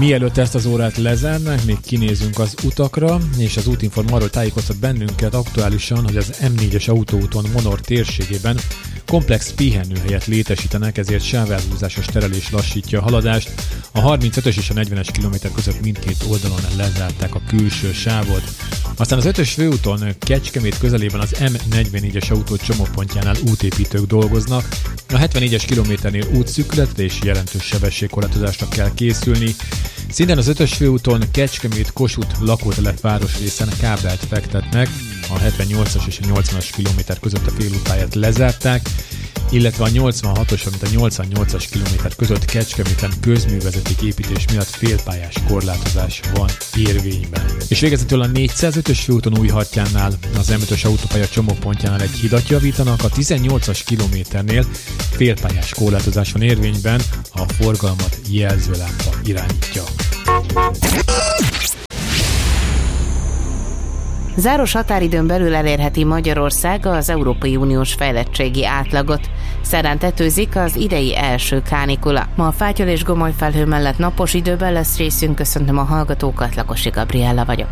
Mielőtt ezt az órát lezárnánk, még kinézünk az utakra, és az Útinform arról tájékoztat bennünket aktuálisan, hogy az M4-es autóúton Monor térségében komplex pihenőhelyet létesítenek, ezért sávelhúzásos terelés lassítja a haladást. A 35-ös és a 40-es kilométer között mindkét oldalon lezárták a külső sávot. Aztán az 5-ös főúton Kecskemét közelében az M44-es autó csomópontjánál útépítők dolgoznak. A 74-es kilométernél útszűkületre és jelentős sebességkorlátozásra kell készülni. Szintén az 5-ös főúton Kecskemét-Kossuth lakótelep városrészen kábelt fektetnek, a 78-as és a 80-as kilométer között a félútpályát lezárták, illetve a 86-os, amit a 88-as kilométer között Kecskeméten közművezeték építés miatt félpályás korlátozás van érvényben. És végezetül a 405-ös főúton Újhartyánnál, az M5-ös autópálya csomópontjánál egy hidat javítanak, a 18-as kilométernél félpályás korlátozás van érvényben, a forgalmat jelzőlámpa irányítja. Záros határidőn belül elérheti Magyarország az Európai Uniós fejlettségi átlagot. Szerdán tetőzik az idei első kánikula. Ma a fátyol és gomoly felhő mellett napos időben lesz részünk. Köszöntöm a hallgatókat, Lakosi Gabriella vagyok.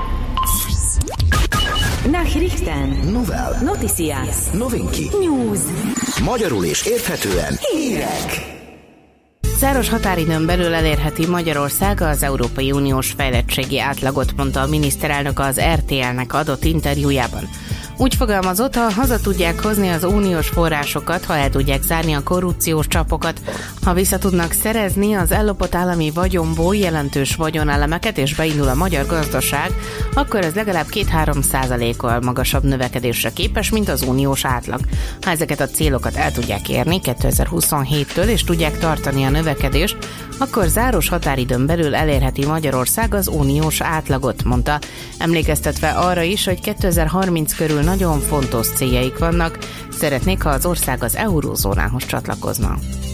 Nachrichten. Novel. Noticias. Novinki. News. Magyarul és érthetően hírek. Záros határidőn belül elérheti Magyarország az Európai Uniós fejlettségi átlagot, mondta a miniszterelnök az RTL-nek adott interjújában. Úgy fogalmazott, ha haza tudják hozni az uniós forrásokat, ha el tudják zárni a korrupciós csapokat, ha vissza tudnak szerezni az ellopott állami vagyonból jelentős vagyonelemeket és beindul a magyar gazdaság, akkor ez legalább 2-3%-kal magasabb növekedésre képes, mint az uniós átlag. Ha ezeket a célokat el tudják érni 2027-től és tudják tartani a növekedést, akkor záros határidőn belül elérheti Magyarország az uniós átlagot, mondta, emlékeztetve arra is, hogy 2030 körül nagyon fontos céljaik vannak, szeretnék, ha az ország az eurózónához csatlakozna.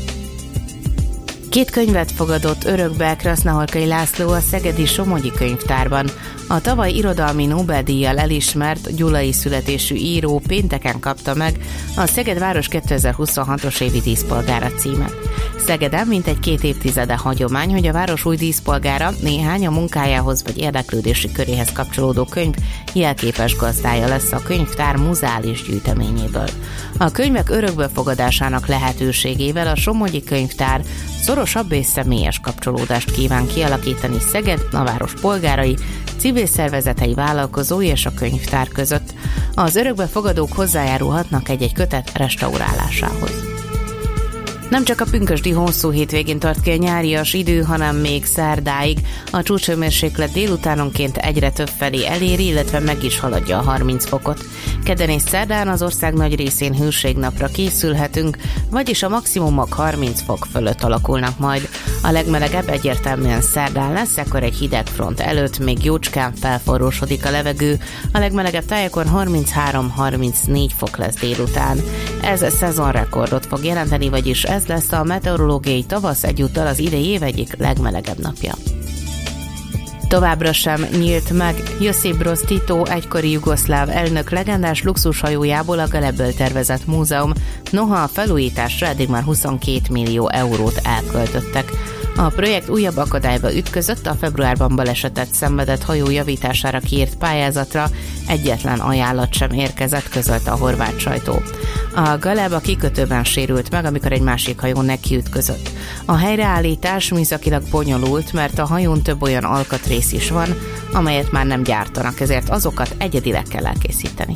2 könyvet fogadott örökbe Krasznahorkai László a szegedi Somogyi Könyvtárban. A tavaly irodalmi Nobel-díjjal elismert gyulai születésű író pénteken kapta meg a Szeged város 2026-os évi díszpolgára címet. Szegeden mintegy 2 évtizede hagyomány, hogy a város új díszpolgára néhány a munkájához vagy érdeklődési köréhez kapcsolódó könyv jelképes gazdája lesz a könyvtár muzeális gyűjteményéből. A könyvek örökbefogadásának lehetőségével a Somogyi Könyvtár szorosabb és személyes kapcsolódást kíván kialakítani Szeged, a város polgárai, civil szervezetei, vállalkozói és a könyvtár között. Az örökbefogadók hozzájárulhatnak egy-egy kötet restaurálásához. Nem csak a pünkösdi hosszú hétvégén tart ki a nyárias idő, hanem még szerdáig. A csúcshőmérséklet délutánonként egyre több felé eléri, illetve meg is haladja a 30 fokot. Kedden és szerdán az ország nagy részén hőségnapra készülhetünk, vagyis a maximumok 30 fok fölött alakulnak majd. A legmelegebb egyértelműen szerdán lesz, ekkor egy hideg front előtt még jócskán felforrósodik a levegő. A legmelegebb tájakon 33-34 fok lesz délután. Ez szezonrekordot fog jelenteni, vagyis ez lesz a meteorológiai tavasz egyúttal az idei év egyik legmelegebb napja. Továbbra sem nyílt meg Josip Broz Tito egykori jugoszláv elnök legendás luxushajójából a Galebből tervezett múzeum, noha a felújításra eddig már 22 millió eurót elköltöttek. A projekt újabb akadályba ütközött, a februárban balesetet szenvedett hajó javítására kiírt pályázatra egyetlen ajánlat sem érkezett, közölte a horvát sajtó. A Galeb a kikötőben sérült meg, amikor egy másik hajó nekiütközött. A helyreállítás műszakilag bonyolult, mert a hajón több olyan alkatrész is van, amelyet már nem gyártanak, ezért azokat egyedileg kell elkészíteni.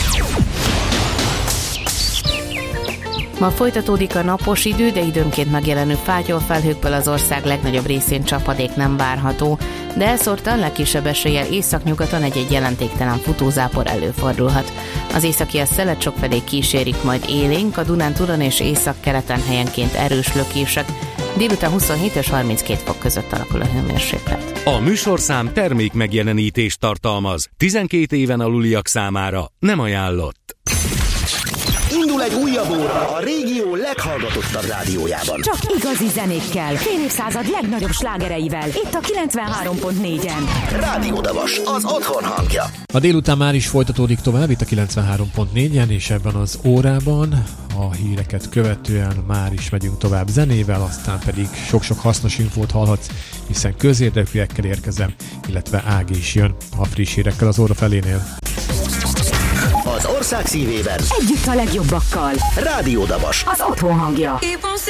Ma folytatódik a napos idő, de időnként megjelenő fátyolfelhőkből az ország legnagyobb részén csapadék nem várható, de elszórtan legkisebb eséllyel északnyugaton egy-egy jelentéktelen futózápor előfordulhat. Az északi szelet sokfelé kísérik majd élénk, a Dunántúlon és északkeleten helyenként erős lökések. Délután 27 és 32 fok között alakul a hőmérséklet. A műsorszám termék megjelenítést tartalmaz. 12 éven aluliak számára nem ajánlott. Indul egy újabb óra a régió leghallgatottabb rádiójában. Csak igazi zenékkel, fél évszázad legnagyobb slágereivel. Itt a 93.4-en. Rádió Davas, az otthon hangja. A délután már is folytatódik tovább itt a 93.4-en, és ebben az órában a híreket követően már is megyünk tovább zenével, aztán pedig sok-sok hasznos infót hallhatsz, hiszen közérdekűekkel érkezem, illetve Ági is jön a friss hírekkel az óra felénél. Az ország szívében együtt a legjobbakkal. Rádió Davas. Az otthon hangja.